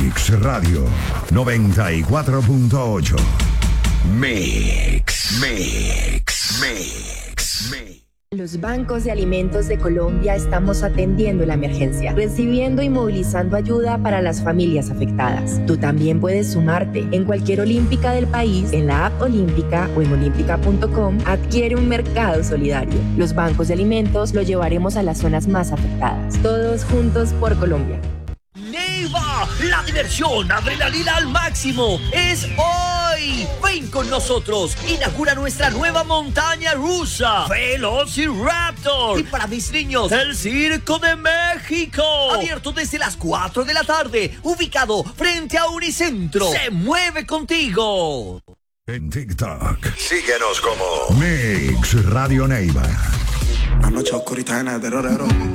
Mix Radio 94.8. Mix. Los bancos de alimentos de Colombia estamos atendiendo la emergencia, recibiendo y movilizando ayuda para las familias afectadas. Tú también puedes sumarte. En cualquier olímpica del país, en la app Olímpica o en olímpica.com, adquiere un mercado solidario. Los bancos de alimentos lo llevaremos a las zonas más afectadas. Todos juntos por Colombia. Neiva, la diversión, adrenalina al máximo, es hoy. Ven con nosotros, inaugura nuestra nueva montaña rusa, Velociraptor. Y para mis niños, el Circo de México, abierto desde las 4 de la tarde, ubicado frente a Unicentro. Se mueve contigo. En TikTok, síguenos como Mix Radio Neiva. Anoche oscurita en el terror.